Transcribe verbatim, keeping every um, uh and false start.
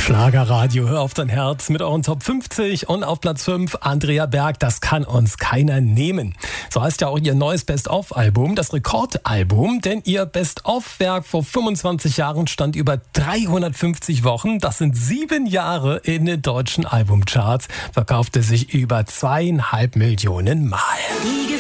Schlagerradio, hör auf dein Herz mit euren Top fünfzig und auf Platz fünf Andrea Berg, das kann uns keiner nehmen. So heißt ja auch ihr neues Best-of-Album, das Rekordalbum, denn ihr Best-of-Werk vor fünfundzwanzig Jahren stand über dreihundertfünfzig Wochen. Das sind sieben Jahre in den deutschen Albumcharts, verkaufte sich über zweieinhalb Millionen Mal.